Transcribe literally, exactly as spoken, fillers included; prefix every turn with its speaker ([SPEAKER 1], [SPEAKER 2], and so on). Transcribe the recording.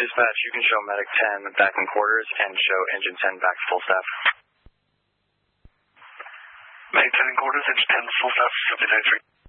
[SPEAKER 1] Dispatch, you can show Medic ten back in quarters and show Engine ten back full staff.
[SPEAKER 2] Medic ten in quarters, Engine ten full staff, seventy-nine three.